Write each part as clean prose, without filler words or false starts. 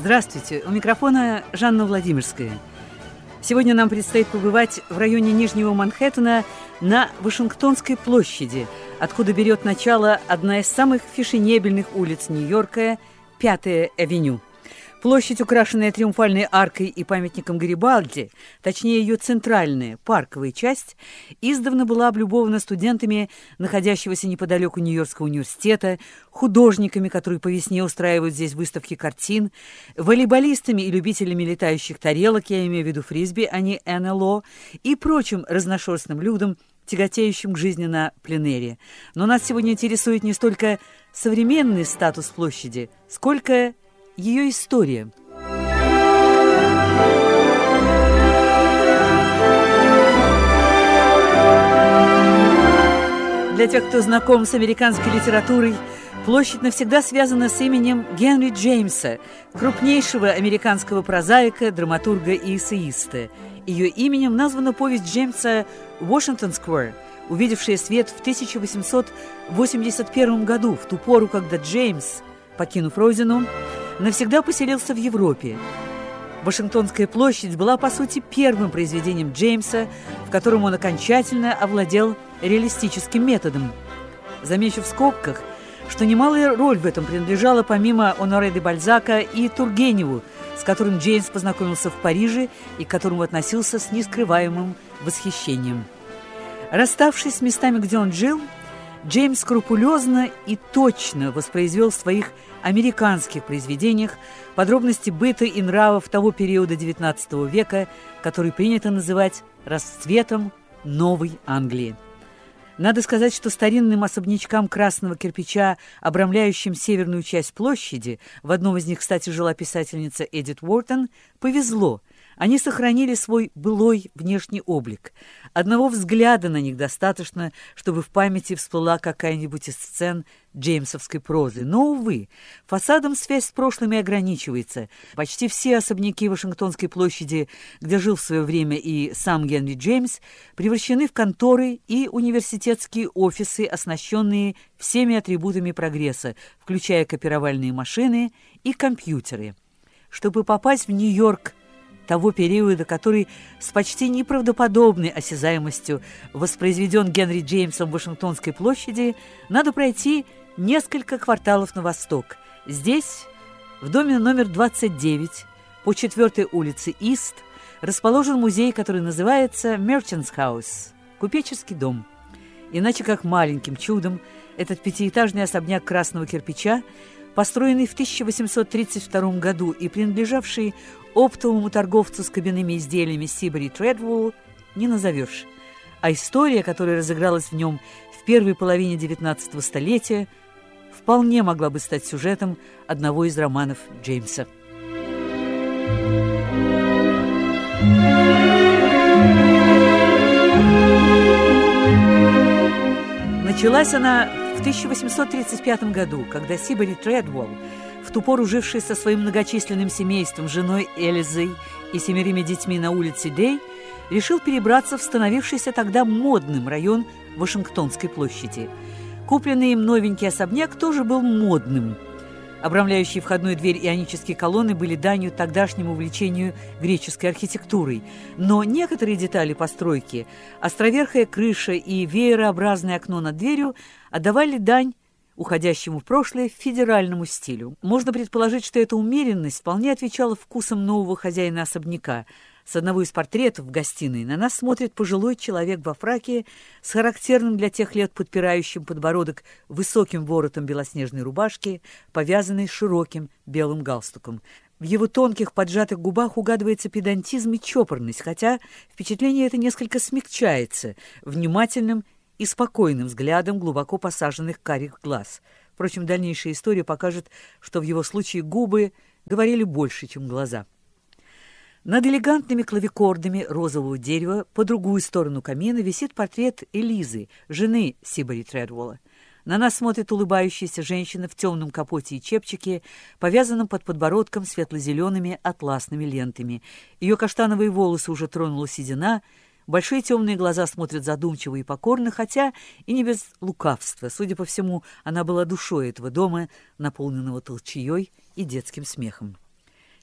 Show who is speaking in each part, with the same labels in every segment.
Speaker 1: Здравствуйте, у микрофона Жанна Владимирская. Сегодня нам предстоит побывать в районе Нижнего Манхэттена на Вашингтонской площади, откуда берет начало одна из самых фешенебельных улиц Нью-Йорка – 5-я авеню. Площадь, украшенная триумфальной аркой и памятником Гарибальди, точнее ее центральная, парковая часть, издавна была облюбована студентами, находящегося неподалеку Нью-Йоркского университета, художниками, которые по весне устраивают здесь выставки картин, волейболистами и любителями летающих тарелок, я имею в виду фрисби, а не НЛО, и прочим разношерстным людям, тяготеющим к жизни на пленэре. Но нас сегодня интересует не столько современный статус площади, сколько ее история. Для тех, кто знаком с американской литературой, площадь навсегда связана с именем Генри Джеймса, крупнейшего американского прозаика, драматурга и эссеиста. Ее именем названа повесть Джеймса «Washington Square», увидевшая свет в 1881 году, в ту пору, когда Джеймс, покинув родину, навсегда поселился в Европе. Вашингтонская площадь была, по сути, первым произведением Джеймса, в котором он окончательно овладел реалистическим методом. Замечу в скобках, что немалая роль в этом принадлежала помимо Оноре де Бальзака и Тургеневу, с которым Джеймс познакомился в Париже и к которому относился с нескрываемым восхищением. Расставшись с местами, где он жил, Джеймс скрупулезно и точно воспроизвел в своих американских произведениях подробности быта и нравов того периода XIX века, который принято называть расцветом Новой Англии. Надо сказать, что старинным особнячкам красного кирпича, обрамляющим северную часть площади, в одном из них, кстати, жила писательница Эдит Уортон, повезло. Они сохранили свой былой внешний облик. Одного взгляда на них достаточно, чтобы в памяти всплыла какая-нибудь из сцен джеймсовской прозы. Но, увы, фасадом связь с прошлым и ограничивается. Почти все особняки Вашингтонской площади, где жил в свое время и сам Генри Джеймс, превращены в конторы и университетские офисы, оснащенные всеми атрибутами прогресса, включая копировальные машины и компьютеры. Чтобы попасть в Нью-Йорк того периода, который с почти неправдоподобной осязаемостью воспроизведен Генри Джеймсом в Вашингтонской площади, надо пройти несколько кварталов на восток. Здесь, в доме номер 29, по 4-й улице Ист, расположен музей, который называется Merchant's House – купеческий дом. Иначе как маленьким чудом этот пятиэтажный особняк красного кирпича, построенный в 1832 году и принадлежавший оптовому торговцу с кабинными изделиями Сибери Тредвелл, не назовешь. А история, которая разыгралась в нем в первой половине XIX столетия, вполне могла бы стать сюжетом одного из романов Джеймса. Началась она в 1835 году, когда Сибери Тредвелл, в ту пору живший со своим многочисленным семейством, женой Элизой и 7 детьми на улице Дей, решил перебраться в становившийся тогда модным район Вашингтонской площади. Купленный им новенький особняк тоже был модным. Обрамляющие входную дверь ионические колонны были данью тогдашнему увлечению греческой архитектурой. Но некоторые детали постройки, островерхая крыша и веерообразное окно над дверью отдавали дань уходящему в прошлое федеральному стилю. Можно предположить, что эта умеренность вполне отвечала вкусам нового хозяина особняка. С одного из портретов в гостиной на нас смотрит пожилой человек во фраке с характерным для тех лет подпирающим подбородок высоким воротом белоснежной рубашки, повязанной широким белым галстуком. В его тонких поджатых губах угадывается педантизм и чопорность, хотя впечатление это несколько смягчается внимательным и спокойным взглядом глубоко посаженных карих глаз. Впрочем, дальнейшая история покажет, что в его случае губы говорили больше, чем глаза. Над элегантными клавикордами розового дерева по другую сторону камина висит портрет Элизы, жены Сибери Тредвелла. На нас смотрит улыбающаяся женщина в темном капоте и чепчике, повязанном под подбородком светло-зелеными атласными лентами. Ее каштановые волосы уже тронула седина, большие темные глаза смотрят задумчиво и покорно, хотя и не без лукавства. Судя по всему, она была душой этого дома, наполненного толчеей и детским смехом.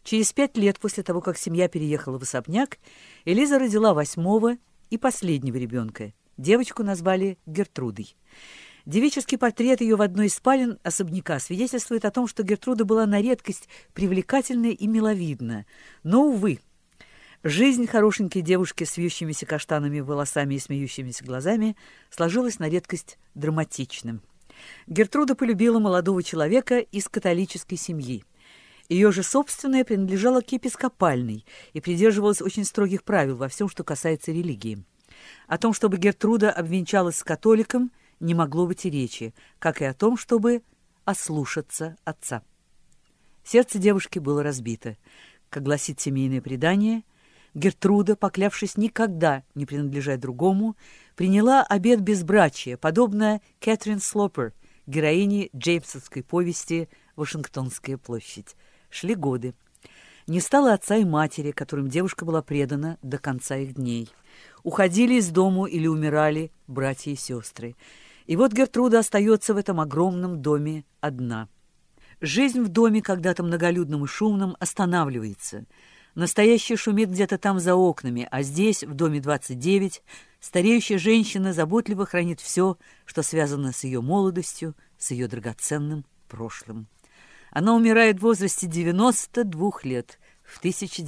Speaker 1: Через 5 лет после того, как семья переехала в особняк, Элиза родила 8-го и последнего ребенка. Девочку назвали Гертрудой. Девический портрет ее в одной из спален особняка свидетельствует о том, что Гертруда была на редкость привлекательна и миловидна. Но, увы, жизнь хорошенькой девушки с вьющимися каштанными волосами и смеющимися глазами сложилась на редкость драматичным. Гертруда полюбила молодого человека из католической семьи. Ее же собственная принадлежала к епископальной и придерживалась очень строгих правил во всем, что касается религии. О том, чтобы Гертруда обвенчалась с католиком, не могло быть и речи, как и о том, чтобы ослушаться отца. Сердце девушки было разбито. Как гласит семейное предание, Гертруда, поклявшись никогда не принадлежать другому, приняла обет безбрачия, подобно Кэтрин Слопер, героине джеймсовской повести «Вашингтонская площадь». Шли годы. Не стало отца и матери, которым девушка была предана до конца их дней. Уходили из дому или умирали братья и сестры. И вот Гертруда остается в этом огромном доме одна. Жизнь в доме, когда-то многолюдном и шумном, останавливается. Настоящее шумит где-то там за окнами, а здесь, в доме 29, стареющая женщина заботливо хранит все, что связано с ее молодостью, с ее драгоценным прошлым. Она умирает в возрасте 92 лет в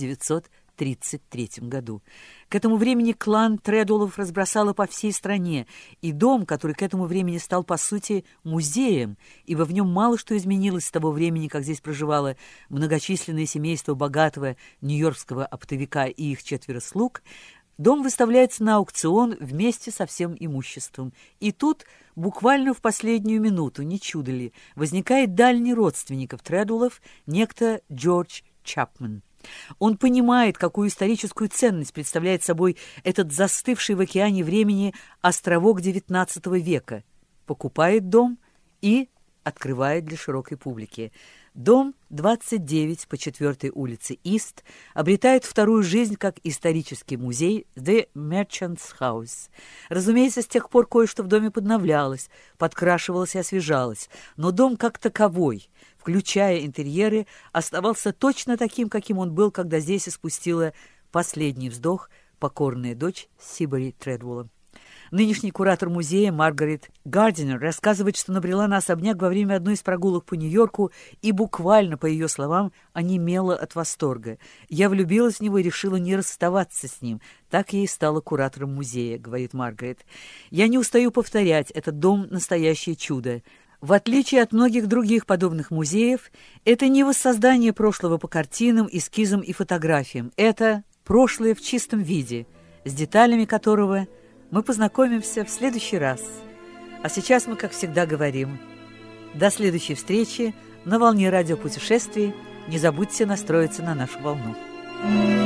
Speaker 1: 1933 году. К этому времени клан Тредулов разбросало по всей стране, и дом, который к этому времени стал, по сути, музеем, ибо в нем мало что изменилось с того времени, как здесь проживало многочисленное семейство богатого нью-йоркского оптовика и их 4 слуг, дом выставляется на аукцион вместе со всем имуществом. И тут, буквально в последнюю минуту, не чудо ли, возникает дальний родственников Тредулов, некто Джордж Чапман. Он понимает, какую историческую ценность представляет собой этот застывший в океане времени островок XIX века, покупает дом и открывает для широкой публики. Дом 29 по 4-й улице Ист обретает вторую жизнь как исторический музей The Merchant's House. Разумеется, с тех пор кое-что в доме подновлялось, подкрашивалось и освежалось, но дом как таковой, включая интерьеры, оставался точно таким, каким он был, когда здесь испустила последний вздох покорная дочь Сибори Тредуэлла. Нынешний куратор музея Маргарет Гардинер рассказывает, что набрела на особняк во время одной из прогулок по Нью-Йорку и буквально, по ее словам, онемела от восторга. «Я влюбилась в него и решила не расставаться с ним. Так я и стала куратором музея», — говорит Маргарет. «Я не устаю повторять, этот дом — настоящее чудо. В отличие от многих других подобных музеев, это не воссоздание прошлого по картинам, эскизам и фотографиям. Это прошлое в чистом виде, с деталями которого мы познакомимся в следующий раз. А сейчас мы, как всегда, говорим: до следующей встречи на волне радиопутешествий. Не забудьте настроиться на нашу волну».